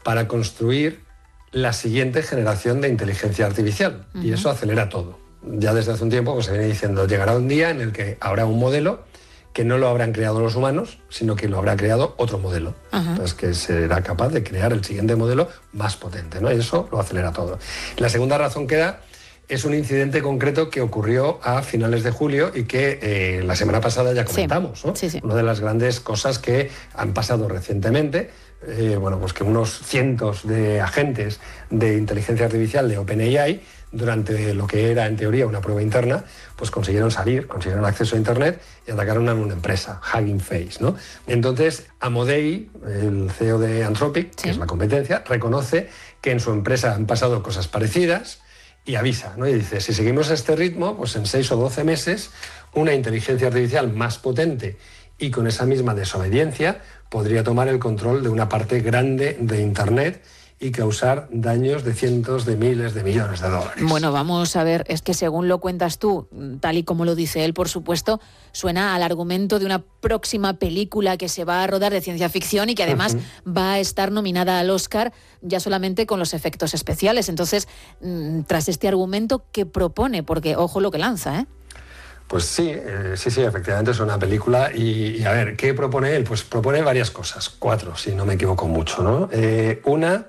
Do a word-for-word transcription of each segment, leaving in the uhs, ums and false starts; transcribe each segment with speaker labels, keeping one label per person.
Speaker 1: para construir la siguiente generación de inteligencia artificial. Uh-huh. Y eso acelera todo. Ya desde hace un tiempo pues, se viene diciendo, llegará un día en el que habrá un modelo que no lo habrán creado los humanos, sino que lo habrá creado otro modelo. Uh-huh. Entonces, que será capaz de crear el siguiente modelo más potente, ¿no? Y eso lo acelera todo. La segunda razón que da es un incidente concreto que ocurrió a finales de julio y que eh, la semana pasada ya comentamos, sí. ¿no? Sí, sí. Una de las grandes cosas que han pasado recientemente, eh, bueno, pues que unos cientos de agentes de inteligencia artificial de OpenAI, durante lo que era en teoría una prueba interna, pues consiguieron salir, consiguieron acceso a Internet y atacaron a una empresa, Hugging Face, ¿no? Entonces, Amodei, el C E O de Anthropic, sí. que es la competencia, reconoce que en su empresa han pasado cosas parecidas y avisa, ¿no? Y dice, si seguimos a este ritmo, pues en seis o doce meses, una inteligencia artificial más potente y con esa misma desobediencia podría tomar el control de una parte grande de Internet y causar daños de cientos de miles de millones de dólares.
Speaker 2: Bueno, vamos a ver, es que según lo cuentas tú, tal y como lo dice él, por supuesto, suena al argumento de una próxima película que se va a rodar de ciencia ficción y que además uh-huh. va a estar nominada al Oscar ya solamente con los efectos especiales. Entonces, tras este argumento, ¿qué propone? Porque ojo lo que lanza, ¿eh?
Speaker 1: Pues sí, eh, sí, sí, efectivamente es una película y, y a ver, ¿qué propone él? Pues propone varias cosas, cuatro, si no me equivoco mucho, ¿no? Eh, una,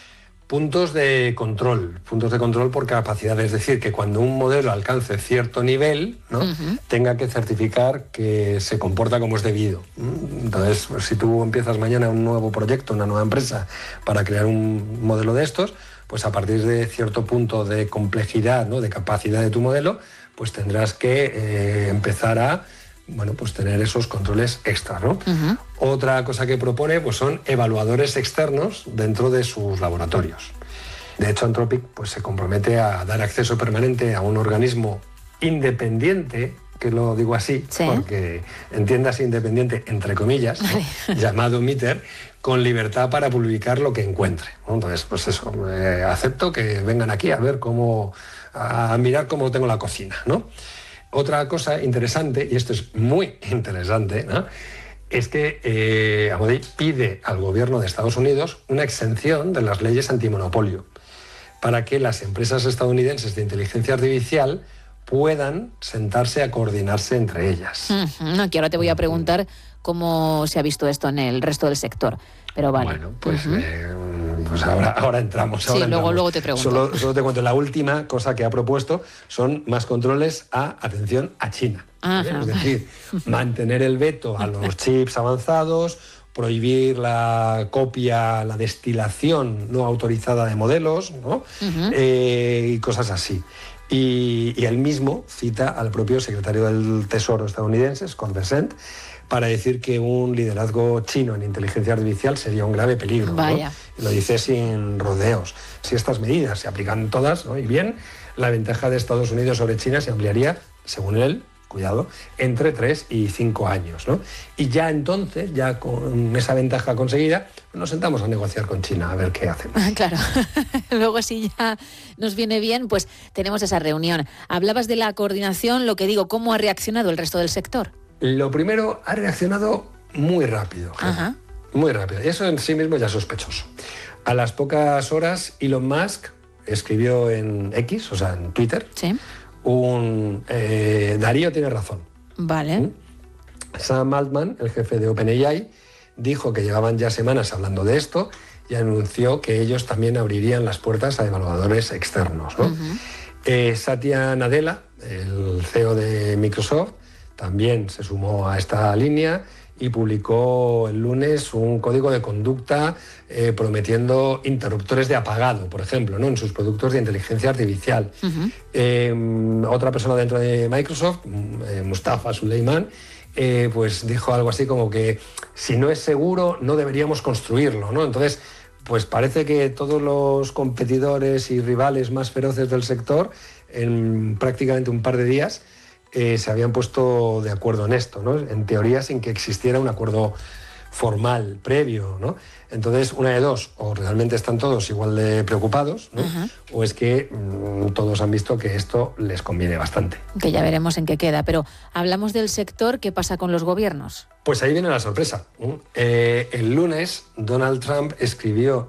Speaker 1: puntos de control, puntos de control por capacidad, es decir, que cuando un modelo alcance cierto nivel, ¿no? Uh-huh. tenga que certificar que se comporta como es debido. Entonces, pues, si tú empiezas mañana un nuevo proyecto, una nueva empresa para crear un modelo de estos, pues a partir de cierto punto de complejidad, ¿no? de capacidad de tu modelo, pues tendrás que eh, empezar a bueno, pues tener esos controles extra, ¿no? Uh-huh. Otra cosa que propone pues son evaluadores externos dentro de sus laboratorios. De hecho, Anthropic pues, se compromete a dar acceso permanente a un organismo independiente, que lo digo así, ¿sí? porque entiendas independiente, entre comillas, ¿no? llamado MITRE, con libertad para publicar lo que encuentre, ¿no? Entonces, pues eso, eh, acepto que vengan aquí a ver cómo... a mirar cómo tengo la cocina, ¿no? Otra cosa interesante, y esto es muy interesante, ¿no? es que eh, Amodei pide al gobierno de Estados Unidos una exención de las leyes antimonopolio para que las empresas estadounidenses de inteligencia artificial puedan sentarse a coordinarse entre ellas.
Speaker 2: Uh-huh. Aquí ahora te voy a preguntar cómo se ha visto esto en el resto del sector, pero vale.
Speaker 1: Bueno, pues...
Speaker 2: Uh-huh.
Speaker 1: eh, Pues ahora, ahora entramos. Ahora
Speaker 2: sí, luego,
Speaker 1: entramos.
Speaker 2: luego te pregunto.
Speaker 1: Solo, solo te cuento, la última cosa que ha propuesto son más controles a, atención, a China. ¿Vale? Es decir, mantener el veto a los chips avanzados, prohibir la copia, la destilación no autorizada de modelos, ¿no? Uh-huh. eh, y cosas así. Y, y él mismo cita al propio secretario del Tesoro estadounidense, Scott Bessent, para decir que un liderazgo chino en inteligencia artificial sería un grave peligro.
Speaker 2: Vaya.
Speaker 1: ¿no? Lo dice sin rodeos. Si estas medidas se aplican todas, ¿no? y bien, la ventaja de Estados Unidos sobre China se ampliaría, según él, cuidado, entre tres y cinco años. ¿no? Y ya entonces, ya con esa ventaja conseguida, nos sentamos a negociar con China a ver qué hacemos.
Speaker 2: Claro. Luego, si ya nos viene bien, pues tenemos esa reunión. Hablabas de la coordinación, lo que digo, ¿cómo ha reaccionado el resto del sector?
Speaker 1: Lo primero, ha reaccionado muy rápido.
Speaker 2: Ajá.
Speaker 1: Muy rápido. Y eso en sí mismo ya es sospechoso. A las pocas horas, Elon Musk escribió en X, o sea, en Twitter,
Speaker 2: ¿sí?
Speaker 1: un... Eh, Darío tiene razón.
Speaker 2: Vale.
Speaker 1: ¿Mm? Sam Altman, el jefe de OpenAI, dijo que llevaban ya semanas hablando de esto y anunció que ellos también abrirían las puertas a evaluadores externos, ¿no? Uh-huh. eh, Satya Nadella, el C E O de Microsoft, también se sumó a esta línea y publicó el lunes un código de conducta eh, prometiendo interruptores de apagado, por ejemplo, ¿no? en sus productos de inteligencia artificial. Uh-huh. Eh, otra persona dentro de Microsoft, eh, Mustafa Suleyman, eh, pues dijo algo así como que si no es seguro no deberíamos construirlo, ¿no? Entonces, pues parece que todos los competidores y rivales más feroces del sector, en prácticamente un par de días, Eh, se habían puesto de acuerdo en esto, ¿no? En teoría sin que existiera un acuerdo formal, previo, ¿no? Entonces, una de dos, o realmente están todos igual de preocupados, ¿no? Uh-huh. o es que mmm, todos han visto que esto les conviene bastante.
Speaker 2: Que ya veremos en qué queda, pero hablamos del sector, ¿qué pasa con los gobiernos?
Speaker 1: Pues ahí viene la sorpresa. Eh, el lunes, Donald Trump escribió